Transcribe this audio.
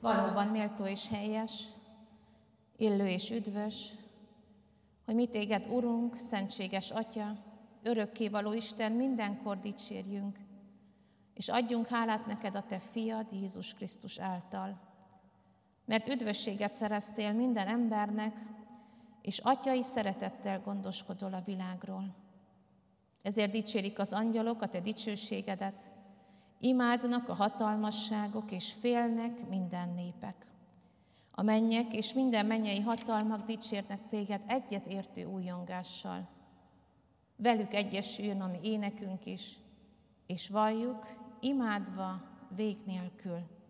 Valóban méltó és helyes, illő és üdvös, hogy mi téged, Urunk, szentséges Atya, örökkévaló Isten, mindenkor dicsérjünk, és adjunk hálát neked a te fiad, Jézus Krisztus által. Mert üdvösséget szereztél minden embernek, és atyai szeretettel gondoskodol a világról. Ezért dicsérik az angyalok a te dicsőségedet, imádnak a hatalmasságok, és félnek minden népek. A mennyek és minden mennyei hatalmak dicsérnek téged egyet értő újjongással. Velük egyesüljön a mi énekünk is, és valljuk, imádva vég nélkül.